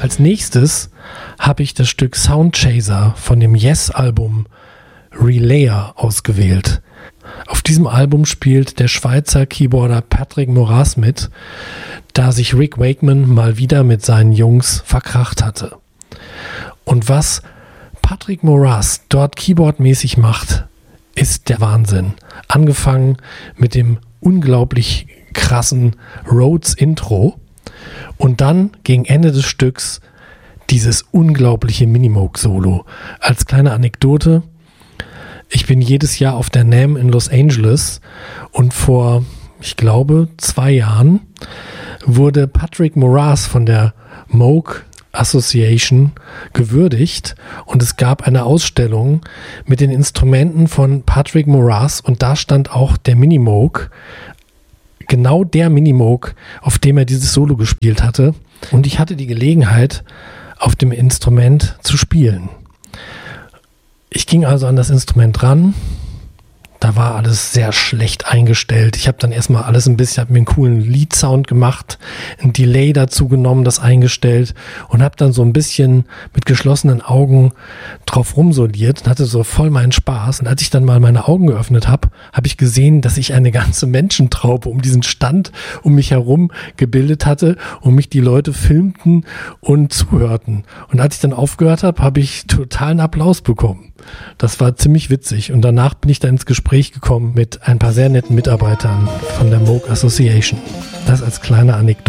Als nächstes habe ich das Stück Sound Chaser von dem Yes-Album Relayer ausgewählt. Auf diesem Album spielt der Schweizer Keyboarder Patrick Moraz mit, da sich Rick Wakeman mal wieder mit seinen Jungs verkracht hatte. Und was Patrick Moraz dort keyboardmäßig macht, ist der Wahnsinn. Angefangen mit dem unglaublich krassen Rhodes-Intro und dann gegen Ende des Stücks dieses unglaubliche Minimoog-Solo. Als kleine Anekdote: Ich bin jedes Jahr auf der NAMM in Los Angeles und vor, ich glaube, 2 Jahren wurde Patrick Moraz von der Moog Association gewürdigt und es gab eine Ausstellung mit den Instrumenten von Patrick Moraz und da stand auch der Minimoog, genau der Minimoog, auf dem er dieses Solo gespielt hatte, und ich hatte die Gelegenheit, auf dem Instrument zu spielen. Ich ging also an das Instrument ran. Da war alles sehr schlecht eingestellt. Ich habe dann erstmal alles ein bisschen, habe mir einen coolen Lead-Sound gemacht, ein Delay dazu genommen, das eingestellt und habe dann so ein bisschen mit geschlossenen Augen drauf rumsoliert und hatte so voll meinen Spaß. Und als ich dann mal meine Augen geöffnet habe, habe ich gesehen, dass ich eine ganze Menschentraube um diesen Stand um mich herum gebildet hatte und mich die Leute filmten und zuhörten. Und als ich dann aufgehört habe, habe ich totalen Applaus bekommen. Das war ziemlich witzig und danach bin ich dann ins Gespräch gekommen mit ein paar sehr netten Mitarbeitern von der Moog Association. Das als kleine Anekdote.